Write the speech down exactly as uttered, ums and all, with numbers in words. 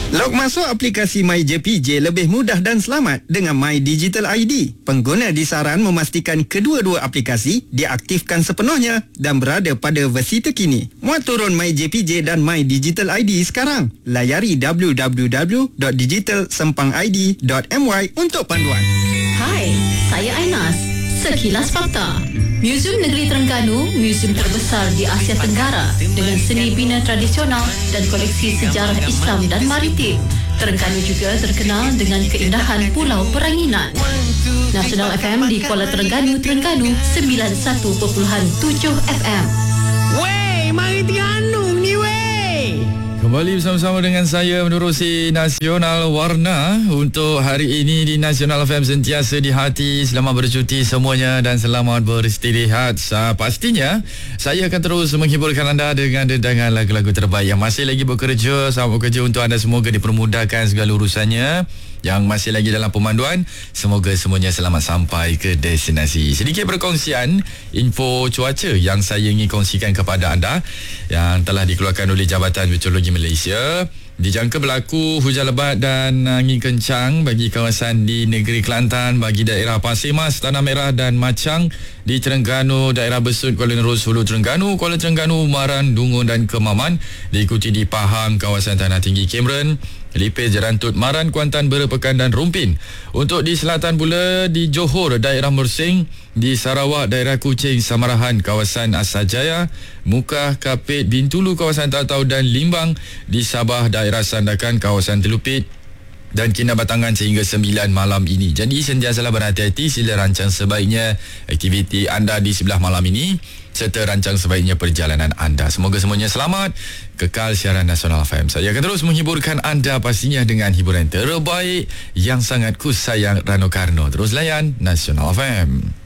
Log masuk aplikasi MyJPJ lebih mudah dan selamat dengan My Digital I D. Pengguna disaran memastikan kedua-dua aplikasi diaktifkan sepenuhnya dan berada pada versi terkini. Muat turun MyJPJ dan My Digital I D sekarang. Layari w w w dot digital sempang i d dot m y untuk panduan. Hai, saya Ainas. Sekilas Fakta. Muzium Negeri Terengganu, muzium terbesar di Asia Tenggara dengan seni bina tradisional dan koleksi sejarah Islam dan maritim. Terengganu juga terkenal dengan keindahan Pulau Peranginan. Nasional F M di Kuala Terengganu, Terengganu sembilan puluh satu perpuluhan tujuh F M. Wey, mari Terengganu ni wey. Kembali bersama-sama dengan saya menerusi Nasional Warna untuk hari ini di Nasional F M, sentiasa di hati, selamat bercuti semuanya dan selamat beristirahat. Uh, pastinya saya akan terus menghiburkan anda dengan dendangan lagu-lagu terbaik. Yang masih lagi bekerja, selamat bekerja untuk anda, semoga dipermudahkan segala urusannya. Yang masih lagi dalam pemanduan, semoga semuanya selamat sampai ke destinasi. Sedikit perkongsian info cuaca yang saya ingin kongsikan kepada anda yang telah dikeluarkan oleh Jabatan Meteorologi Malaysia. Dijangka berlaku hujan lebat dan angin kencang bagi kawasan di negeri Kelantan, bagi daerah Pasir Mas, Tanah Merah dan Machang, di Terengganu, daerah Besut, Kuala Nerus, Hulu Terengganu, Kuala Terengganu, Umaran, Dungun dan Kemaman, diikuti di Pahang, kawasan Tanah Tinggi Cameron, Lipis, Jerantut, Maran, Kuantan, Berapekan dan Rumpin. Untuk di selatan pula, di Johor, daerah Mersing, di Sarawak, daerah Kuching, Samarahan, kawasan Asajaya, Mukah, Kapit, Bintulu, kawasan Tatau dan Limbang, di Sabah, daerah Sandakan, kawasan Telupit dan Kinabatangan sehingga sembilan malam ini. Jadi sentiasalah berhati-hati, sila rancang sebaiknya aktiviti anda di sebelah malam ini serta rancang sebaiknya perjalanan anda. Semoga semuanya selamat. Kekal siaran Nasional F M. Saya akan terus menghiburkan anda pastinya dengan hiburan terbaik yang sangat ku sayang, Rano Karno. Terus layan Nasional F M.